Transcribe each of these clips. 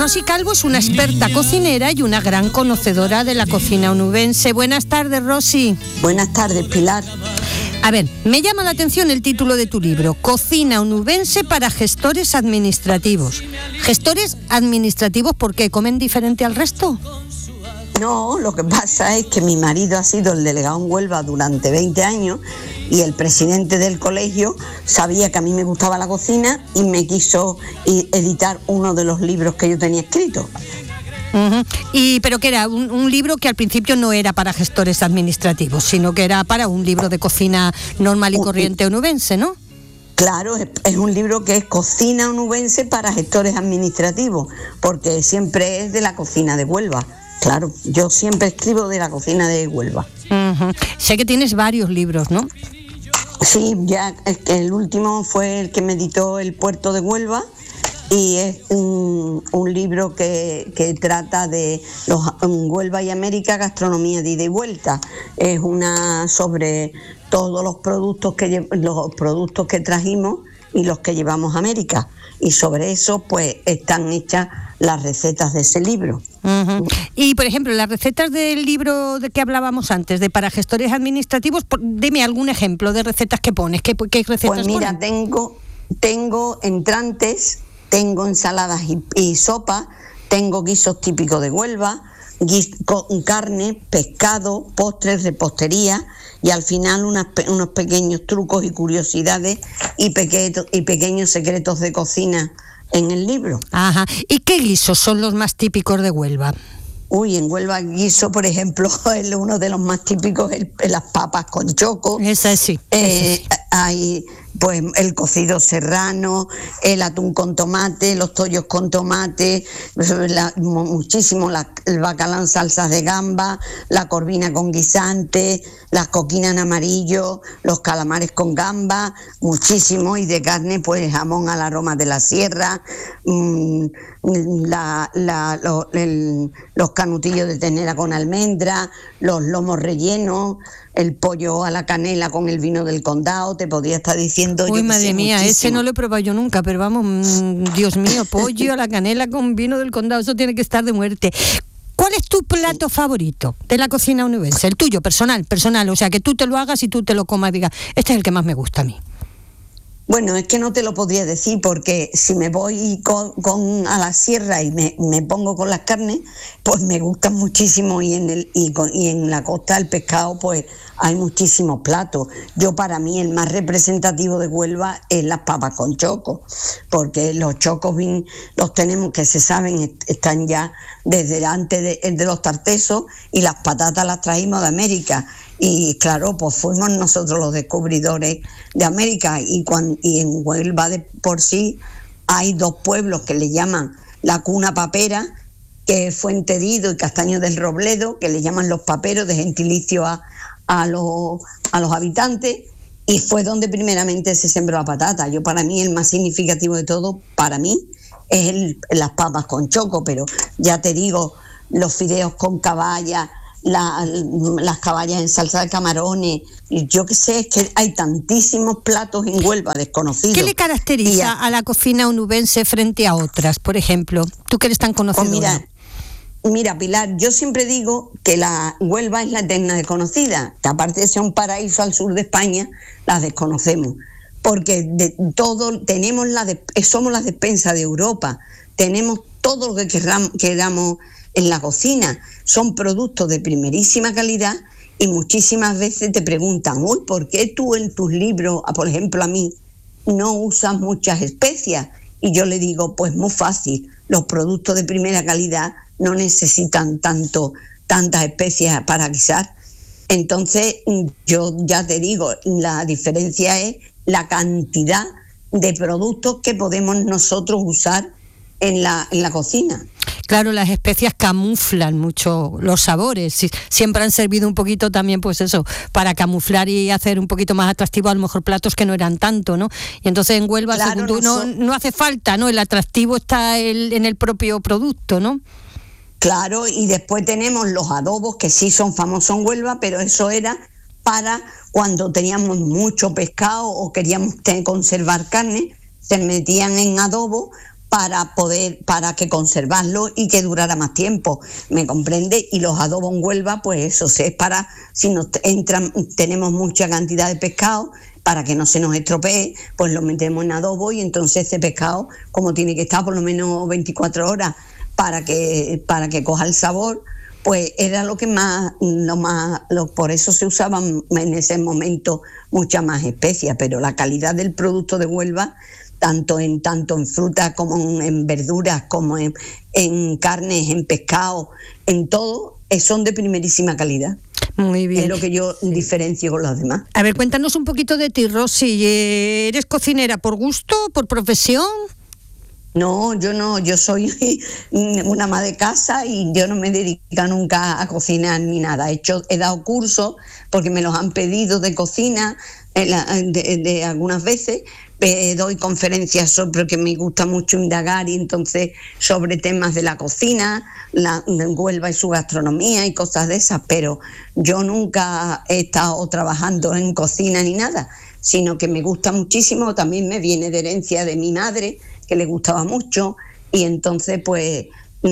Rosy Calvo es una experta cocinera y una gran conocedora de la cocina onubense. Buenas tardes, Rosy. Buenas tardes, Pilar. A ver, me llama la atención el título de tu libro, Cocina onubense para gestores administrativos. ¿Gestores administrativos por qué? ¿Comen diferente al resto? No, lo que pasa es que mi marido ha sido el delegado en Huelva durante 20 años y el presidente del colegio sabía que a mí me gustaba la cocina y me quiso editar uno de los libros que yo tenía escrito. Pero que era un libro que al principio no era para gestores administrativos, sino que era para un libro de cocina normal y corriente onubense, ¿no? Claro, es un libro que es Cocina onubense para gestores administrativos, porque siempre es de la cocina de Huelva. Claro, yo siempre escribo de la cocina de Huelva. Sé que tienes varios libros, ¿no? Sí, ya el último fue el que me editó el Puerto de Huelva y es un libro que trata de Huelva y América, gastronomía de ida y vuelta. Es una sobre todos los productos que trajimos y los que llevamos a América. Y sobre eso pues están hechas las recetas de ese libro. Y, por ejemplo, las recetas del libro de que hablábamos antes, de para gestores administrativos, dime algún ejemplo de recetas que pones. ¿Qué recetas pues mira, pones? tengo entrantes, tengo ensaladas y sopas, tengo guisos típicos de Huelva, carne, pescado, postres, repostería y al final unos pequeños trucos y curiosidades y pequeños secretos de cocina en el libro. Ajá. ¿Y qué guisos son los más típicos de Huelva? Uy, en Huelva guiso, por ejemplo, uno de los más típicos es las papas con choco. Esa sí. Hay pues el cocido serrano, el atún con tomate, los tollos con tomate, muchísimo el bacalao en salsas de gamba, la corvina con guisante, las coquinas en amarillo, los calamares con gamba, muchísimo, y de carne pues jamón al aroma de la sierra, los canutillos de ternera con almendra, los lomos rellenos, el pollo a la canela con el vino del condado, te podría estar diciendo. Uy, madre mía, muchísimo. Ese no lo he probado yo nunca, pero vamos, Dios mío, pollo a la canela con vino del condado, eso tiene que estar de muerte. ¿Cuál es tu plato favorito de la cocina onubense? El tuyo, personal, o sea, que tú te lo hagas y tú te lo comas y digas, este es el que más me gusta a mí. Bueno, es que no te lo podría decir porque si me voy a la sierra y me pongo con las carnes, pues me gustan muchísimo y en la costa el pescado pues hay muchísimos platos. Para mí el más representativo de Huelva es las papas con choco, porque los chocos los tenemos que se saben, están ya desde antes de los tartesos y las patatas las traímos de América. Y claro, pues fuimos nosotros los descubridores de América y en Huelva de por sí hay dos pueblos que le llaman la cuna papera, que es Fuentedido y Castaño del Robledo, que le llaman los paperos de gentilicio a los habitantes, y fue donde primeramente se sembró la patata. Para mí el más significativo de todo, para mí, es las papas con choco, pero ya te digo, los fideos con caballa, las caballas en salsa de camarones, y yo qué sé, es que hay tantísimos platos en Huelva desconocidos. ¿Qué le caracteriza a la cocina onubense frente a otras, por ejemplo? Tú que eres tan conocedora. Pues mira, Pilar, yo siempre digo que la Huelva es la eterna desconocida, que aparte de ser un paraíso al sur de España, la desconocemos, porque de todo somos la despensa de Europa, tenemos todo lo que queramos en la cocina, son productos de primerísima calidad y muchísimas veces te preguntan, uy, ¿por qué tú en tus libros, por ejemplo a mí, no usas muchas especias? Y yo le digo, pues muy fácil, los productos de primera calidad no necesitan tantas especias para guisar. Entonces yo ya te digo, la diferencia es la cantidad de productos que podemos nosotros usar en la cocina. Claro, las especias camuflan mucho los sabores. Siempre han servido un poquito también, pues eso, para camuflar y hacer un poquito más atractivo a lo mejor platos que no eran tanto, ¿no? Y entonces en Huelva, claro, no hace falta, ¿no? El atractivo está en el propio producto, ¿no? Claro, y después tenemos los adobos, que sí son famosos en Huelva, pero eso era para cuando teníamos mucho pescado o queríamos conservar carne, se metían en adobo para que conservarlo y que durara más tiempo, ¿me comprende? Y los adobos en Huelva, pues eso es para, si tenemos mucha cantidad de pescado, para que no se nos estropee, pues lo metemos en adobo y entonces ese pescado, como tiene que estar por lo menos 24 horas para que coja el sabor, pues era lo que por eso se usaban en ese momento muchas más especias, pero la calidad del producto de Huelva, tanto en frutas como en verduras, como en carnes, en pescado, en todo, son de primerísima calidad. Muy bien. Es lo que yo diferencio con los demás. A ver, cuéntanos un poquito de ti, Rosy. ¿Eres cocinera por gusto, por profesión? No, yo soy una ama de casa y yo no me dedico nunca a cocinar ni nada. He dado cursos porque me los han pedido de cocina de algunas veces. Doy conferencias porque me gusta mucho indagar y entonces sobre temas de la cocina, Huelva y su gastronomía y cosas de esas, pero yo nunca he estado trabajando en cocina ni nada, sino que me gusta muchísimo. También me viene de herencia de mi madre, que le gustaba mucho, y entonces pues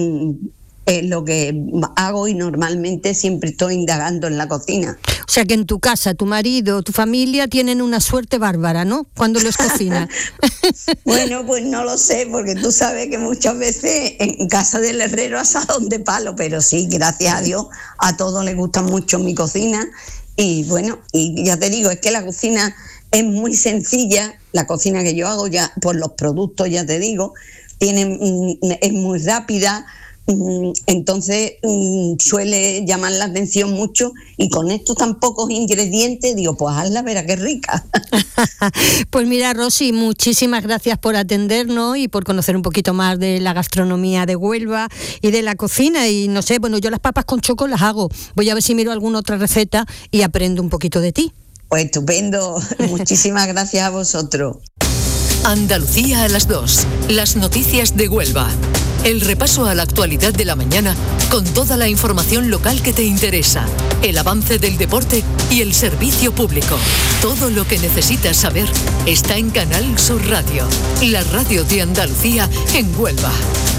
es lo que hago y normalmente siempre estoy indagando en la cocina. O sea que en tu casa, tu marido, tu familia tienen una suerte bárbara, ¿no? Cuando los cocinan. Bueno, pues no lo sé, porque tú sabes que muchas veces en casa del herrero asadón de palo, pero sí, gracias a Dios, a todos les gusta mucho mi cocina. Y bueno, y ya te digo, es que la cocina es muy sencilla, la cocina que yo hago ya por los productos, ya te digo, es muy rápida. Entonces suele llamar la atención mucho y con estos tan pocos ingredientes digo, pues hazla, verá qué rica. Pues mira, Rosy, muchísimas gracias por atendernos y por conocer un poquito más de la gastronomía de Huelva y de la cocina. Y no sé, bueno, yo las papas con choco las hago, voy a ver si miro alguna otra receta y aprendo un poquito de ti. Pues estupendo, muchísimas gracias a vosotros. Andalucía a las 2, las noticias de Huelva. El repaso a la actualidad de la mañana con toda la información local que te interesa, el avance del deporte y el servicio público. Todo lo que necesitas saber está en Canal Sur Radio, la radio de Andalucía en Huelva.